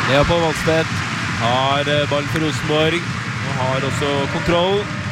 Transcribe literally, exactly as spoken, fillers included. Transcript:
Leopold Valstedt har ballen for Rosenborg og har også kontroll.